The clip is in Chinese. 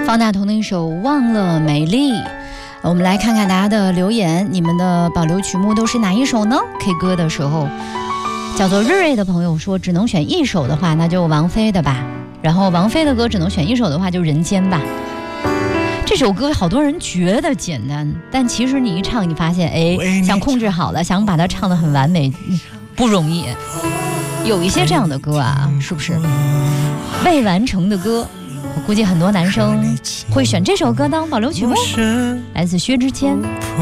方大同的一首《忘了美丽》。我们来看看大家的留言，你们的保留曲目都是哪一首呢 ？K 歌的时候，叫做瑞瑞的朋友说，只能选一首的话，那就王菲的吧。然后王菲的歌只能选一首的话，就《人间》吧。这首歌好多人觉得简单，但其实你一唱，你发现，哎，想控制好了，想把它唱得很完美，不容易。有一些这样的歌啊，是不是未完成的歌？我估计很多男生会选这首歌当保留曲目，来自薛之谦。